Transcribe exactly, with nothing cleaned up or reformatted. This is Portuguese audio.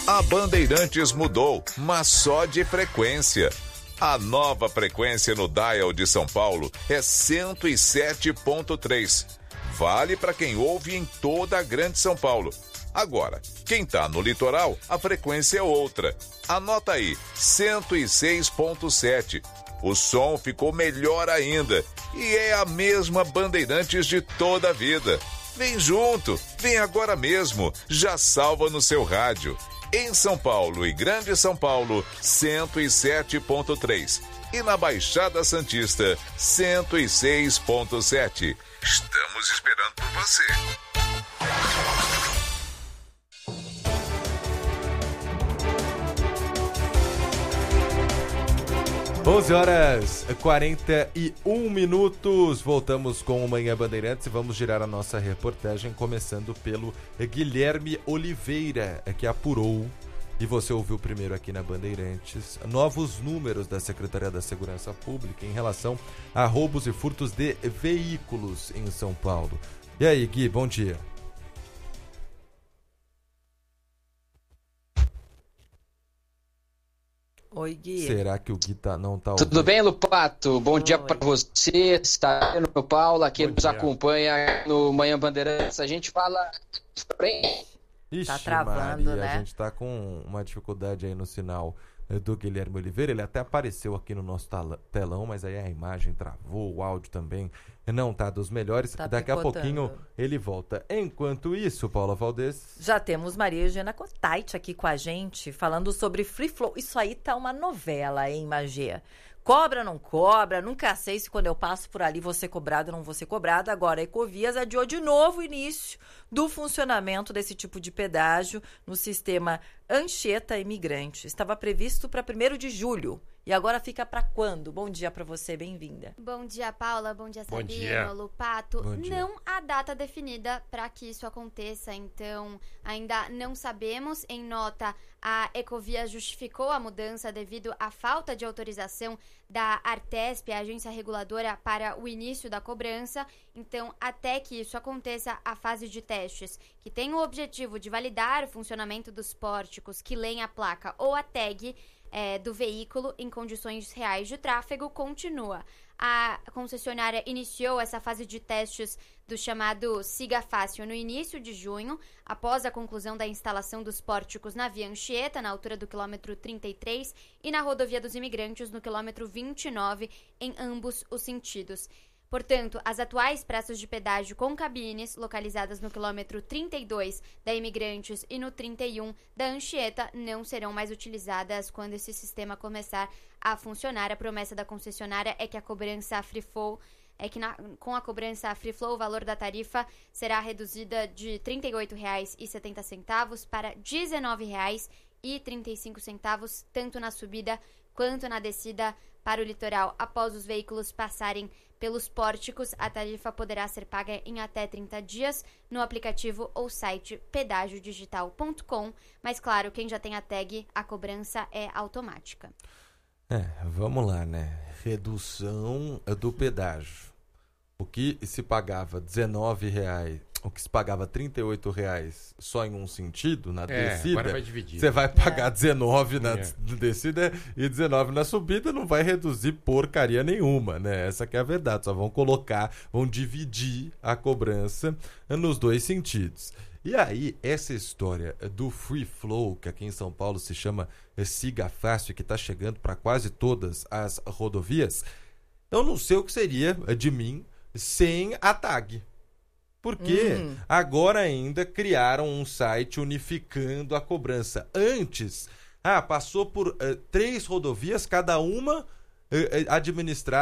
A Bandeirantes mudou, mas só de frequência. A nova frequência no dial de São Paulo é cento e sete ponto três. Vale para quem ouve em toda a Grande São Paulo. Agora, quem tá no litoral, a frequência é outra. Anota aí, cento e seis ponto sete. O som ficou melhor ainda e é a mesma Bandeirantes de toda a vida. Vem junto, vem agora mesmo, já salva no seu rádio. Em São Paulo e Grande São Paulo, cento e sete ponto três. E na Baixada Santista, cento e seis ponto sete. Estamos esperando por você. onze horas e quarenta e um minutos, voltamos com o Manhã Bandeirantes e vamos girar a nossa reportagem começando pelo Guilherme Oliveira, que apurou, e você ouviu primeiro aqui na Bandeirantes, novos números da Secretaria da Segurança Pública em relação a roubos e furtos de veículos em São Paulo. E aí, Gui, bom dia. Oi, Gui. Será que o Gui tá, não tá ouvindo? Tudo bem, Lupato? Bom Oi. dia para você, está no Paulo, aqui Bom nos dia. acompanha no Manhã Bandeirantes. A gente fala... Ixi, Tá travando, Maria, né? A gente tá com uma dificuldade aí no sinal do Guilherme Oliveira. Ele até apareceu aqui no nosso tala- telão, mas aí a imagem travou, o áudio também não tá dos melhores. Tá Daqui a picotando. pouquinho ele volta. Enquanto isso, Paula Valdez... Já temos Maria Eugênia Cotait aqui com a gente, falando sobre Free Flow. Isso aí tá uma novela, hein, Magia? Cobra, não cobra, nunca sei se quando eu passo por ali vou ser cobrado ou não vou ser cobrado. Agora, a Ecovias adiou de novo o início do funcionamento desse tipo de pedágio no sistema Anchieta Imigrante. Estava previsto para primeiro de julho. E agora fica para quando? Bom dia para você, bem-vinda. Bom dia, Paula. Bom dia, Bom Sabino, dia. Lupato. Bom dia. Não há data definida para que isso aconteça, então ainda não sabemos. Em nota, a Ecovia justificou a mudança devido à falta de autorização da Artesp, a agência reguladora, para o início da cobrança. Então, até que isso aconteça, a fase de testes, que tem o objetivo de validar o funcionamento dos pórticos que leem a placa ou a tag É, do veículo em condições reais de tráfego, continua. A concessionária iniciou essa fase de testes do chamado Siga Fácil no início de junho, após a conclusão da instalação dos pórticos na Via Anchieta, na altura do quilômetro trinta e três, e na Rodovia dos Imigrantes, no quilômetro vinte e nove, em ambos os sentidos. Portanto, as atuais praças de pedágio com cabines, localizadas no quilômetro trinta e dois da Imigrantes e no trinta e um da Anchieta, não serão mais utilizadas quando esse sistema começar a funcionar. A promessa da concessionária é que a cobrança Free Flow, é que na, com a cobrança Free Flow, o valor da tarifa será reduzida de trinta e oito reais e setenta centavos para dezenove reais e trinta e cinco centavos, tanto na subida quanto na descida para o litoral. Após os veículos passarem pelos pórticos, a tarifa poderá ser paga em até trinta dias no aplicativo ou site pedágio digital ponto com, mas claro, quem já tem a tag, a cobrança é automática. É, vamos lá, né? Redução do pedágio. O que se pagava dezenove reais, o que se pagava trinta e oito reais só em um sentido, na É, descida, agora vai dividir. você vai pagar dezenove na É. descida e dezenove na subida, não vai reduzir porcaria nenhuma, né? Essa que é a verdade, só vão colocar, vão dividir a cobrança nos dois sentidos. E aí, essa história do Free Flow, que aqui em São Paulo se chama Siga Fácil, que está chegando para quase todas as rodovias, eu não sei o que seria de mim sem a tag. Porque Hum. agora ainda criaram um site unificando a cobrança. Antes, ah, passou por uh, três rodovias, cada uma uh, administrada